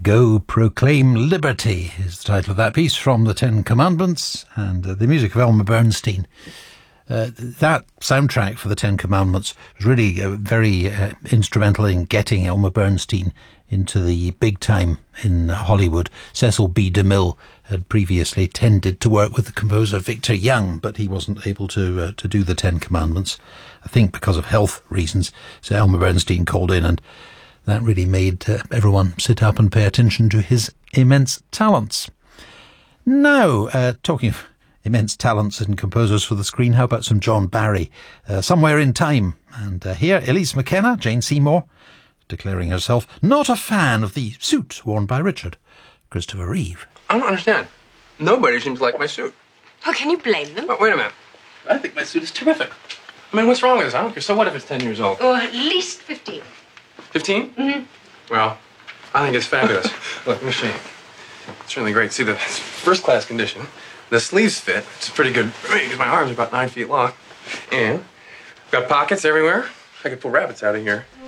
Go Proclaim Liberty is the title of that piece from the Ten Commandments, and the music of Elmer Bernstein. That soundtrack for the Ten Commandments was really very instrumental in getting Elmer Bernstein into the big time in Hollywood. Cecil B. DeMille had previously tended to work with the composer Victor Young, but he wasn't able to do the Ten Commandments, I think because of health reasons. So Elmer Bernstein called in, and that really made everyone sit up and pay attention to his immense talents. Now, talking of immense talents and composers for the screen, how about some John Barry? Somewhere in Time. And here, Elise McKenna, Jane Seymour, declaring herself not a fan of the suit worn by Richard Christopher Reeve. I don't understand. Nobody seems to like my suit. How can you blame them? Wait a minute. I think my suit is terrific. I mean, what's wrong with this? I don't care. So what if it's 10 years old? Oh, at least 15. 15? Mm-hmm. Well, I think it's fabulous. Look, let me show you. It's really great. See, the first-class condition. The sleeves fit. It's pretty good for me because my arms are about 9 feet long. And I've got pockets everywhere. I could pull rabbits out of here.